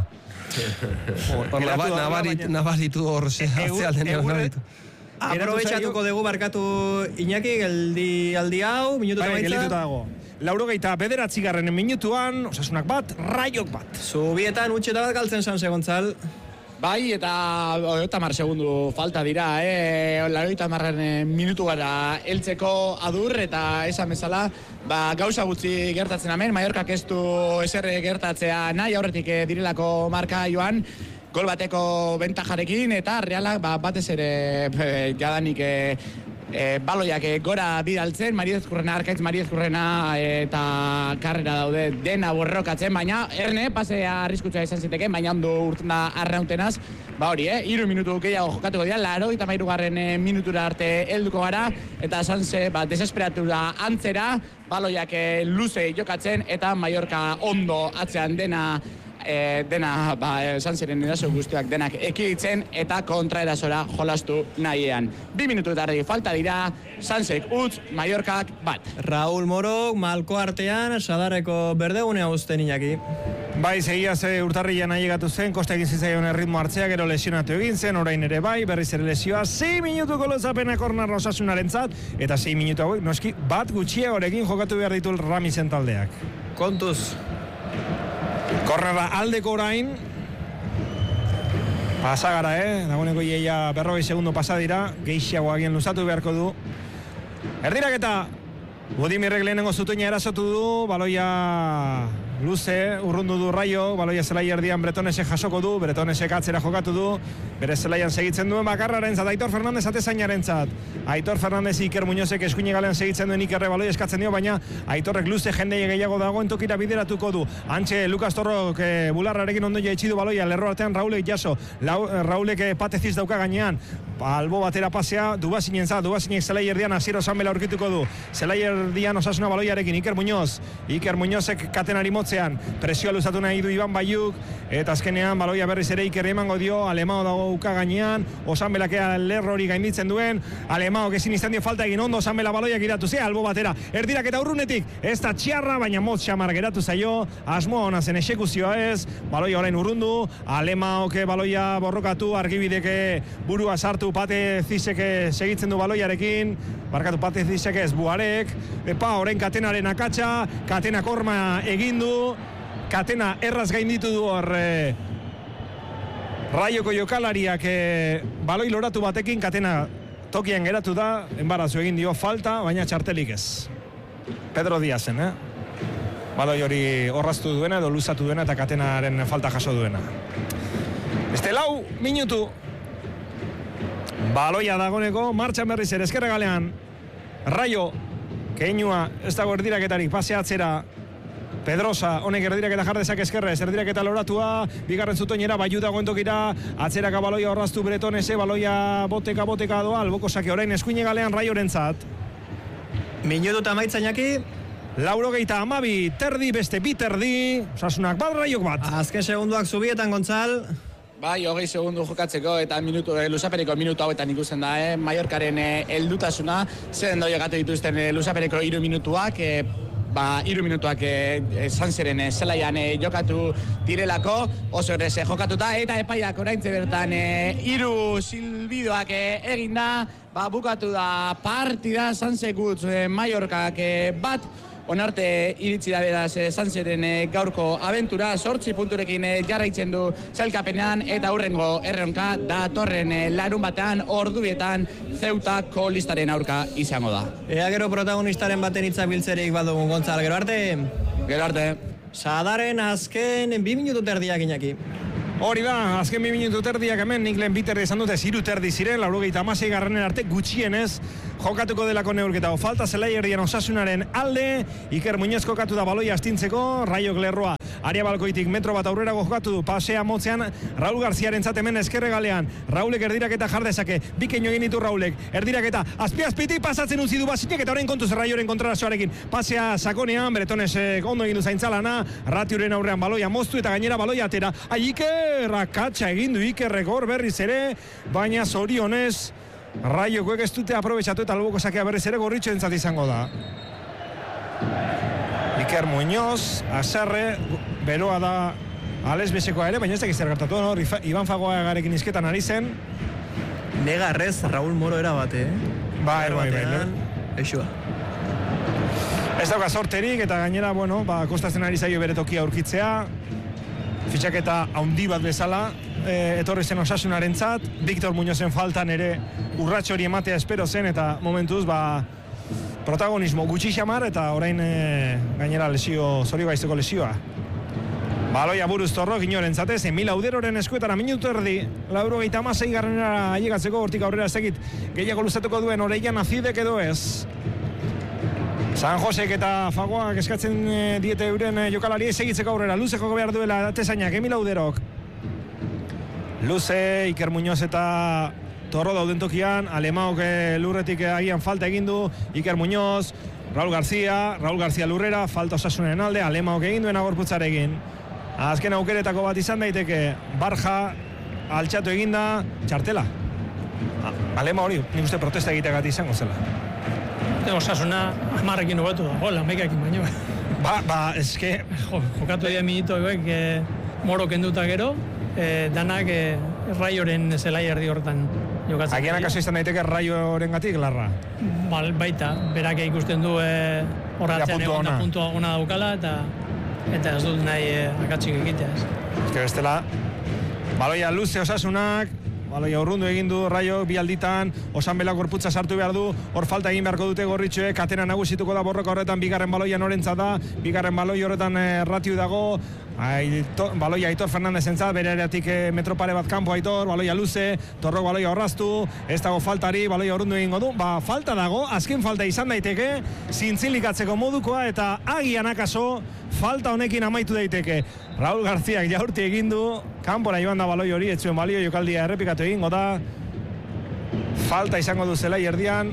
Nabaritu hor atzealdenean nabaritu. Aprobetxatuko dugu barkatu Iñaki, aldi hau, minutu eta baitza. Laurogeita bederatzigarren minutuan, Osasunak bat, Raiok bat. Zubietan utxeta bat galtzen San Segontzal. Bai, eta 30 segundu falta dira, 80 minutu gara heltzeko adur, eta esan bezala, gauza gutxi gertatzen hemen, Mallorcak ez du ezer gertatzea nahi, aurretik direlako marka joan, gol bateko bentajarekin, eta Realak batez ere jadanik baloiak gora bidaltzen, Arkaitz Mariezkurrena eta karrera daude dena borrokatzen, baina erne pasea arriskutsua izan ziteken, baina ondo urten da arrauntenaz, 3 minutu gehiago jokatuko dira, 83. Minutura arte helduko gara, eta Sanse desesperatu da antzera, baloiak luze jokatzen, eta Mallorca ondo atzean dena Sanseren eraso guztiak denak ekiditzen eta kontraerasora jolastu nahiean. 2 minutu eta falta dira, Sansek utz, Mallorcak bat. Raúl Moro, malko artean, Sadarreko berdegunea uzten Iñaki. Bai, segiaz urtarrian ailegatu zen, kosta egin zitzaion erritmo hartzea, gero lesionatu egin zen, orain ere bai, berriz ere lesioa, 6 minutuko lozapena kornar Osasunarentzat, eta 6 minutu hauek, noski, bat gutxiagorekin jokatu behar ditu Ramisen taldeak. Kontuz. Kornera aldeko orain. Pasa gara, dagoeneko iaia 40 segundo pasa dira, gehiago agian luzatu beharko du. Erdiraketa, Budimirrek lehenengo zutuina erasotu du, baloia luze, urrundu du Raio, baloia zelai erdian Bretonesek jasoko du, Bretonesek atzera jokatu du, bere zelaian segitzen duen bakarraren zat, Aitor Fernandez atezainaren zat. Aitor Fernandez Iker Muñozek eskuine galean segitzen duen Ikerre baloia eskatzen dio, baina Aitorrek luze jendei gehiago dagoen tokira bideratuko du. Antxe, Lukas Torrok bularrarekin ondo jaitsi du baloia, lerro artean Raulek jaso, Raulek pateziz dauka gainean, albo batera pasea, Dubazinen zat, Dubazinek zelai erdian Asiero Sanbela aurkituko du, zelai erdian Osasuna baloiarekin, Iker Muñozek katenari motzean, presioa luzatu nahi du Iban Baiuk, eta azkenean baloia berriz ere Iker emango dio, Alemao dago uka gainean, Osanbelakea lerro hori gainditzen duen, Alemao ezin izan dio falta egin ondo, Osanbela baloiak iratu ze, albo batera, erdiraketa urrunetik, ez da txiarra, baina motz xamar geratu zaio, asmoa ona zen esekuzioa ez, baloia orain urrundu, Alemao baloia borrokatu, argibideke burua sartu, Pate Zizek segitzen du baloiarekin, barkatu Pate Zizek ez, Buarek, orain katenaren akatsa, katena korma egin du, katena erraz gainditu du hor Raioko jokalariak baloi loratu batekin, katena tokian geratu da, enbarazu egin dio falta, baina txartelik ez. Pedro Diazen, baloi hori horraztu duena edo luzatu duena eta katenaren falta jaso duena. Beste 4 minutu. Baloia dagoneko, martxan berriz ere eskerra galean. Raio, keinua, ez dago erdiraketarik, pasea atzera. Pedrosa, honek erdiraketa jardezak eskerrez, erdiraketa loratua, bigarren zutoinera, baiu dagoen tokira, atzeraka baloia horraztu Bretonese, baloia boteka doa, alboko sake orain eskuine galean Raiorentzat. Minutu eta maitzainak. 82, terdi beste 2 terdi, Osasunak bat, Raiok bat. Azken segunduak Zubietan, Gontzal. Bai, 20 segundu jokatzeko eta luzapereko minutu hauetan ikusten da, Mallorcaren heldutasuna, zer doi jokatu dituzten luzapereko 3 minutuak, 3 minutuak Sanzeren zelaian jokatu direlako, oso errez jokatuta, eta epaiak oraintze bertan 3 silbidoak eginda, bukatu da partida, Sanzekutz Mallorcak bat, onarte iritsi da beraz Sanzeren gaurko abentura, 8 punturekin jarraitzen du sailkapenean, eta hurrengo erronka datorren larun batean ordubietan Ceutako listaren aurka izango da. Ea gero protagonistaren baten itzabiltzerik badugun, Gontzal, gero arte? Gero arte. Sadaren azken 2 minutu terdiak, Iñaki. Hori da, azken 2 minutu terdiak hemen, nik lehen biterri esan dute 3 terdi ziren, 96 garranen arte gutxienez jokatuko delako neurketa. Falta zelai erdian Osasunaren alde, Iker Muñoz kokatu da baloia astintzeko, Raiok Lerroa aria balkoitik metro bat aurrerago jokatu du, pasea motzean Raul Garziaren hemen eskerregalean, Raulek erdiraketa jardezake, bikeino egin ditu Raulek, erdiraketa azpi-azpitik pasatzen utzi du Basinek, eta orain kontuz Raioren kontrarazoarekin, pasea sakonean, Bretonesek ondo egin du zaintzalana, Ratiuren aurrean baloia moztu eta gainera baloia atera, Iker akatsa egin du Ikerrek hor berriz ere, baina zorionez Raiokoek ez dute aprobetxatu eta luboko sakea berriz ere Gorritxo entzat izango da. Iker Muñoz, Azarre, beroa da Ales Besekoa ere, baina ez dakiz zer gertatu, no? Iban Fagoagarekin izketan ari zen. Negarrez Raul Moro era bate, Bai. Eixua. Ez dauka sorterik eta gainera, bueno, kostatzen ari zaio bere tokia aurkitzea. Fitxaketa haundi bat bezala, etorri zen Osasunarentzat, Victor Muñozen faltan ere urrats hori ematea espero zen, eta momentuz, protagonismo gutxi xamar, eta orain gainera lesio, zori baizteko lesioa. Baloia buruz Torrok inorentzatez, Emil Auderoren eskuetara minutu erdi, 96 garranera ailegatzeko, hortik aurrera ez egit gehiago luzatuko duen Oreian Azidek edo ez. San Josek eta Fagoak eskatzen diete euren jokalari segitzeko aurrera. Luze joko behar duela tesainak, Emil Auderok. Luze, Iker Muñoz eta Torro dauden tokian, Alemaok lurretik agian falta egin du, Iker Muñoz, Raul García lurrera, falta Osasunen alde, Alemaok egin duen agorputzarekin. Azken aukeretako bat izan daiteke, Barja altxatu eginda, txartela. Alema hori, nik uste protesta egiteagatik izango zela. Osasuna amarrekin hobatu da, gola, mekakin baino. Eske... Jokatu dira minutoek Moro kenduta gero, danak Raioren zelai erdi hortan jokatzen. Agian akaso izan daiteke Raioren gatik, Larra? Baita, berak ikusten du horratzean egon da puntua ona daukala, eta ez dut nahi akatsik egitea. Eske bestela, baloia luze Osasunak, baloia urrundu egin du Raio bi alditan, Osanbela gorputza sartu behar du, hor falta egin beharko dute Gorritxoek, katena nagusituko da borroka horretan, bigarren baloia norentza da, bigarren baloi horretan Ratiu dago, baloia Aitor Fernandez entzat, bere eratik metropare bat kanpo Aitor, baloia luze, Torrok baloia horraztu, ez dago faltari, baloia urrundu egingo du, falta dago, azken falta izan daiteke, zintzilikatzeko modukoa, eta agian akaso falta honekin amaitu daiteke. Raul Garziak jaurti egin du, kanpora joan da baloi hori, ez zuen balio jokaldia errepikatu egingo da, falta izango du zelai erdian.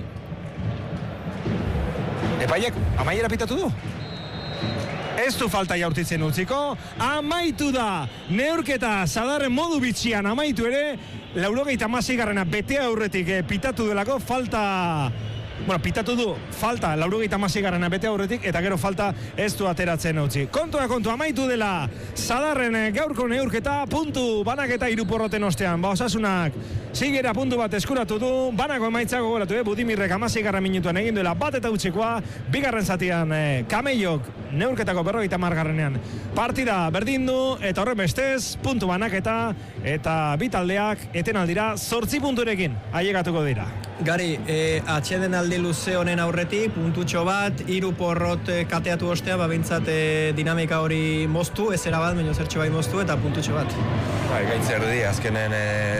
Epaiek amaiera pitatu du? Ez du falta jaurtitzen utziko, amaitu da, neurketa Sadarren modu bitxian amaitu ere, 96 garrana bete aurretik pitatu delako, pitatu du, falta 96 garrana bete aurretik, eta gero falta ez du ateratzen utzi. Kontu amaitu dela, Sadarren gaurko neurketa, puntu banaketa iruporroten ostean, Osasunak Zigera puntu bat eskuratu du, banako emaitzako goratu, Budimirrek 16 garra minutuan egin duela bat eta utxekoa, bigarren zatian Kameiok neurketako 50 garrenean partida berdin du, eta horren bestez, puntu banaketa, eta bitaldeak etenaldira 8 punturekin ailegatuko dira. Gari, atxeden aldi luze honen aurretik, puntutxo bat, 3 porrot kateatu ostea, bintzat dinamika hori moztu, ez erabat, baina zertxo bai moztu, eta puntutxo bat. Gaitzer di, azkenen,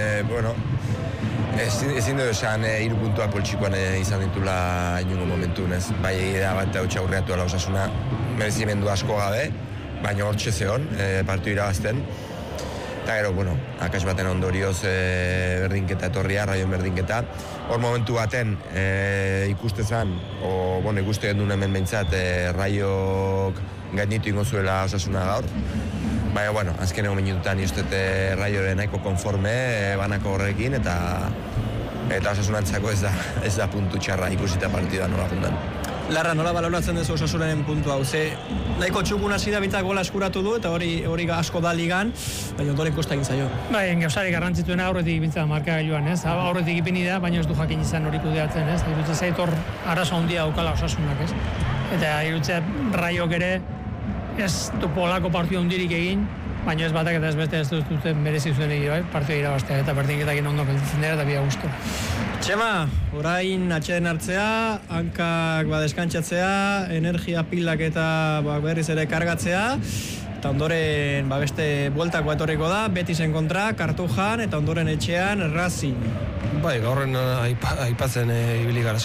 ezin du esan 3 puntuak poltsikoan izan ditula inungo momentun, ez? Bai, da bat hautsa aurreatu ala Osasuna, merezimendu asko gabe, baina hortxe zeon, partidu irabazten. Eta gero, akas baten ondorioz berdinketa etorria, Raion berdinketa. Hor momentu baten ikuste zen, ikuste gendun hemen behintzat, Raiok gainitu ingo zuela Osasuna gaur. Baina, bueno, azkeneko minututan ustete Raioren nahiko konforme banako horrekin eta Osasunantzako ez da puntu txarra ikusita partida nola jundan. Larra, nola baloratzen duzu Osasunaren puntu hau? Nahiko txukun hasi da bintzak gola eskuratu du eta hori asko da ligan, baina ondoren kosta egin zaio. Bai, gauzari garrantzituena aurretik bintzak markagailuan, ez? Aurretik ipini da, baina ez du jakin izan hori kudeatzen, ez? Irutze zait hor arazo handia daukala Osasunak, ez? Eta irutze Raiok ere ez du polako partidu handirik egin, baina ez batak eta ez beste ez dute merezi zuen egin, bai? Partidu irabaztea eta berdinketak ondo gelditzen dira eta bia gustu. Txema, orain atxeden hartzea, hankak deskantzatzea, energia pilak eta berriz ere kargatzea, eta ondoren beste bueltako etorriko da, Betizen kontra, Kartujan, eta ondoren etxean Racing. Bai, gaurren aipatzen ibili gara.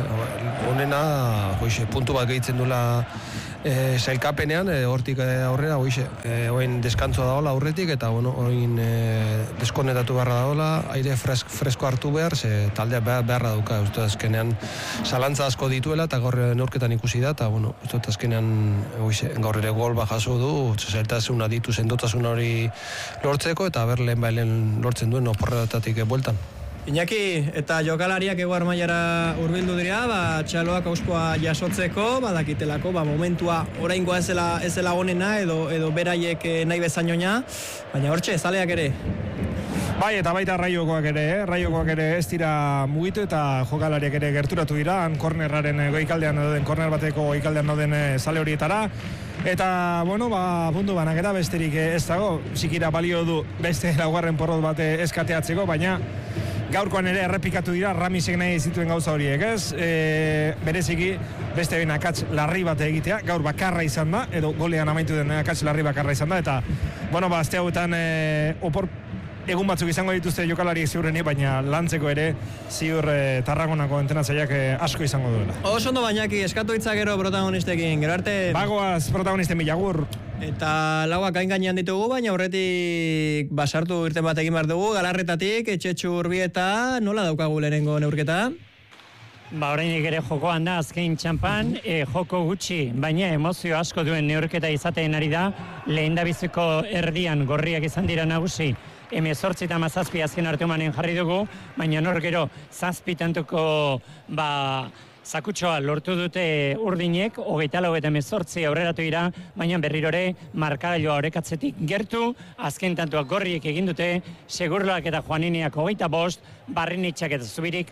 Honena, puntu bat gehitzen duela sailkapenean, hortik aurrera, oin deskantzoa daola aurretik, eta oin deskonetatu beharra daola, aire fresko hartu behar, ze taldea beharra dauka, azkenean zalantza asko dituela, eta gaur neurketan ikusi da, eta azkenean gaur ere gol bat jaso du, zailtasuna ditu sendotasun hori lortzeko, eta lehen bailen lortzen duen oporretatik bueltan. Iñaki, eta jokalariak ego armaiara hurbildu dira, txaloak auskoa jasotzeko, badakitelako, momentua oraingoa ez zela onena edo beraiek nahi bezainoina, baina hortxe, zaleak ere. Bai, eta baita Raiokoak ere ez dira mugitu eta jokalariak ere gerturatu dira, kornerraren goikaldean dauden, korner bateko goikaldean dauden zale horietara. Eta, puntu banaketa besterik ez dago, zikira balio du beste laugarren porrot bate eskateatzeko, baina gaurkoan ere errepikatu dira Ramisek nahi zituen gauza horiek, ez? Bereziki beste behin akats larri bat egitea, gaur bakarra izan da, edo golean amaitu den akats larri bakarra izan da, eta, azte hauetan opor egun batzuk izango dituzte jokalariek ziurreni, baina lantzeko ere ziur Tarragonako entrenatzaileak asko izango duela. Oso ondo bainaki, eskatu hitza gero protagonistekin, gero arte... Bagoaz protagonisten bilagur. Eta lauak gainean ditugu, baina aurretik basartu irten bat egin behar dugu, Galarretatik, Etxetxu Urbieta, nola daukagu lehenengo neurketa? Orainik ere jokoan da azken txampan, joko gutxi, baina emozio asko duen neurketa izateen ari da, lehendabiziko erdian gorriak izan dira nagusi, 18 eta 17 azken arteumanen jarri dugu, baina nor gero 7 tantuko zakutxoa lortu dute urdinek, 24 eta 18 aurreratu dira, baina berrirore markagailua orekatzetik gertu, azken tantuak gorriek egin dute, Segurloak eta Juanineak 25, Barrenetxak eta Zubirik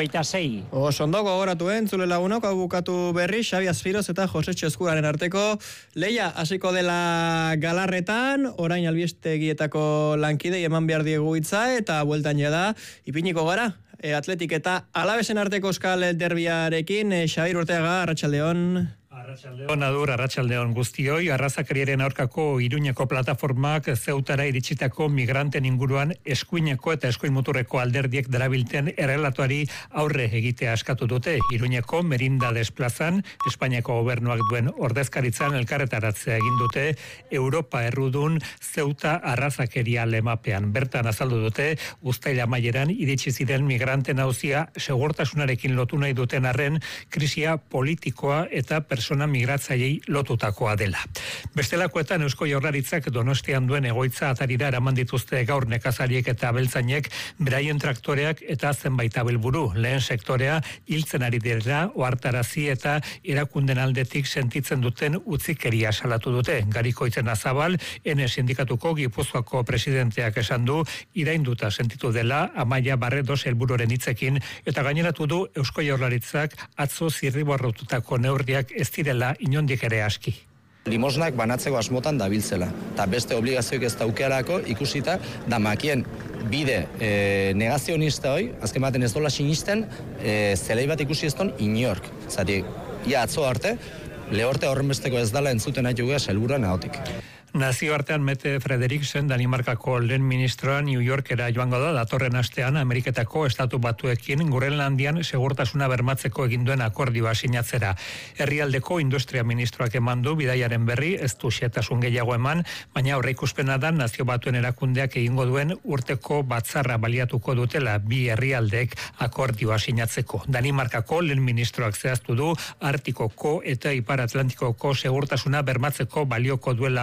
26. Ondo gogoratu entzule lagunok, hau bukatu berri, Xabi Azpiroz eta Josetxo Eskuraren arteko leia hasiko dela Galarretan, orain albistegietako lankidei eman behar diegu hitza, eta bueltan jada, ipiniko gara, Atletik eta Alabesen arteko euskal derbiarekin, Xabir Urteaga, arratsaldeon. Arratsaldeon, Adur, arratsaldeon guztioi, arrazakariaren aurkako Iruñeko plataformak Zeutara iritsitako migranten inguruan eskuineko eta eskuin muturreko alderdiek darabilten errelatuari aurre egitea askatu dute. Iruñeko Merinda Desplazan, Espainiako gobernuak duen ordezkaritzan elkarretaratzea egin dute Europa errudun Zeuta arrazakeria lemapean. Bertan azaldu dute, uztaila amaieran iritsi ziren migranten auzia segurtasunarekin lotu nahi duten arren krisia politikoa eta persona migratzaileei lotutakoa dela. Bestelakoetan Eusko Jaurlaritzak Donostian duen egoitza atarira eraman dituzte gaur nekazariek eta abeltzainek beraien traktoreak eta zenbait abelburu. Lehen sektorea hiltzen ari dira ohartarazi eta erakunden aldetik sentitzen duten utzikeria salatu dute. Garikoitzen Azabal, Ene sindikatuko Gipuzkoako presidenteak esan du irainduta sentitu dela Amaia Barredo helburuaren hitzekin eta gaineratu du Eusko Jaurlaritzak atzo zirriborratutako neurriak ez direla inondik ere aski. Limosnak banatzeko asmotan dabiltzela. Eta beste obligazioik ez daukearako ikusita, da makien bide negazionista hoi, azken baten ez dola sinisten, zelei bat ikusi ez don inork. Zati, atzo arte, lehorte horrenbesteko ez dala entzuten nahi jugea helburuan ahotik. Nazioartean Mette Frederiksen, Danimarkako lehen ministroa New Yorkera joango da, datorren astean Ameriketako estatu batuekin Groenlandian segurtasuna bermatzeko egin duen akordioa sinatzera. Herrialdeko industria ministroak eman du bidaiaren berri, ez du xehetasun gehiago eman, baina aurreikuspena da Nazio Batuen erakundeak egingo duen urteko batzarra baliatuko dutela bi herrialdeek akordioa sinatzeko. Danimarkako lehen ministroak zehaztu du Artikoko eta Ipar Atlantikoko segurtasuna bermatzeko balioko duela akordioa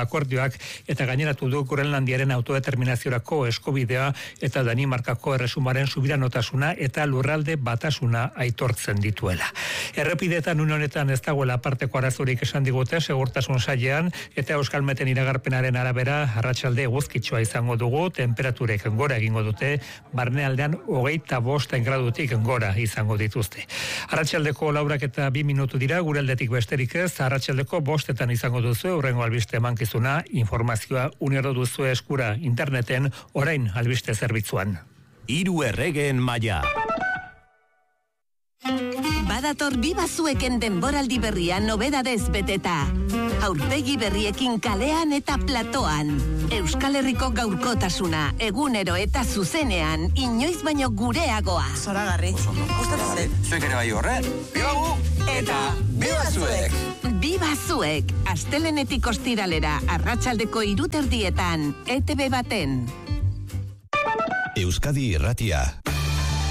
prozesurak eta gaineratu du Groenlandiaren autodeterminaziorako eskubidea eta Danimarkako erresumaren subiranotasuna eta lurralde batasuna aitortzen dituela. Errepidetan une honetan ez dagoela aparteko arazorik esan digute segurtasun sailean eta Euskalmeten iragarpenaren arabera arratsalde eguzkitsua izango dugu, temperaturek gora egingo dute, barnealdean 25 gradutik gora izango dituzte. Arratsaldeko 4 eta 2 minutu dira, gure aldetik besterik ez, arratsaldeko 5 izango duzu, hurrengo albiste emankizuna, informazioa unero duzu eskura interneten, orain albiste zerbitzuan. 3 erregeen maila. Badator Biba Zueken denboraldi berria nobedadez beteta. Aurpegi berriekin kalean eta platoan. Euskal Herriko gaurkotasuna, egunero eta zuzenean, inoiz baino gureagoa. Zoragarri, gustatzen zait. Zuek ere bai horren, biba gu! Eta Biba Zuek! Biba Zuek, astelenetik ostiralera, arratsaldeko 3:00 ETB baten. Euskadi Irratia.